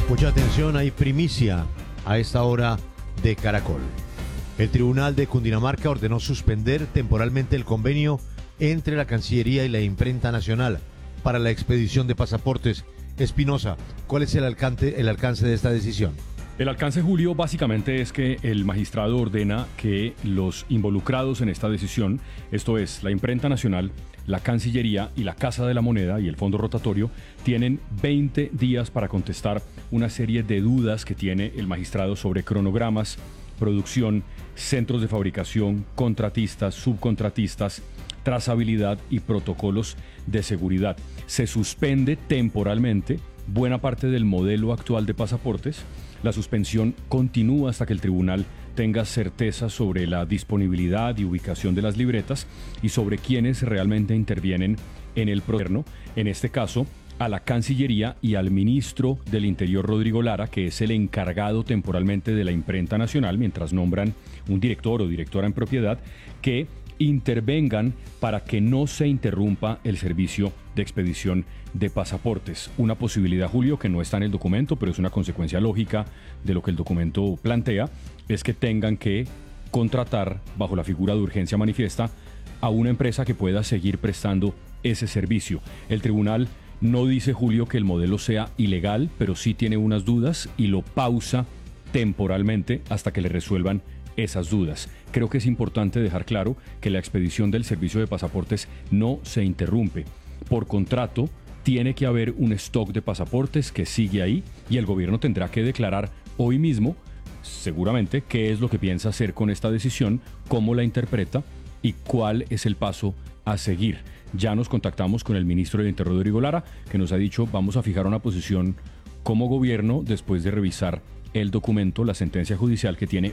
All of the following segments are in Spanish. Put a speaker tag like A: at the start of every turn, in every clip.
A: Mucha atención, hay primicia a esta hora de Caracol. El Tribunal de Cundinamarca ordenó suspender temporalmente el convenio entre la Cancillería y la Imprenta Nacional para la expedición de pasaportes. Espinosa, ¿cuál es el alcance de esta decisión?
B: El alcance, Julio, básicamente es que el magistrado ordena que los involucrados en esta decisión, esto es, la Imprenta Nacional, la Cancillería y la Casa de la Moneda y el Fondo Rotatorio, tienen 20 días para contestar una serie de dudas que tiene el magistrado sobre cronogramas, producción, centros de fabricación, contratistas, subcontratistas, trazabilidad y protocolos de seguridad. Se suspende temporalmente buena parte del modelo actual de pasaportes. La suspensión continúa hasta que el tribunal tenga certeza sobre la disponibilidad y ubicación de las libretas y sobre quiénes realmente intervienen en el proceso. En este caso, a la Cancillería y al ministro del Interior, Rodrigo Lara, que es el encargado temporalmente de la Imprenta Nacional, mientras nombran un director o directora en propiedad, que intervengan para que no se interrumpa el servicio de expedición de pasaportes. Una posibilidad, Julio, que no está en el documento, pero es una consecuencia lógica de lo que el documento plantea, es que tengan que contratar, bajo la figura de urgencia manifiesta, a una empresa que pueda seguir prestando ese servicio. El tribunal no dice, Julio, que el modelo sea ilegal, pero sí tiene unas dudas y lo pausa temporalmente hasta que le resuelvan esas dudas. Creo que es importante dejar claro que la expedición del servicio de pasaportes no se interrumpe. Por contrato, tiene que haber un stock de pasaportes que sigue ahí y el gobierno tendrá que declarar hoy mismo, seguramente, qué es lo que piensa hacer con esta decisión, cómo la interpreta y cuál es el paso a seguir. Ya nos contactamos con el ministro del Interior, Rodrigo Lara, que nos ha dicho vamos a fijar una posición como gobierno después de revisar el documento, la sentencia judicial, que tiene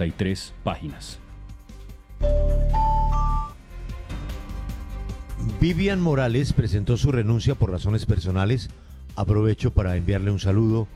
B: 83 páginas.
A: Vivian Morales presentó su renuncia por razones personales. Aprovecho para enviarle un saludo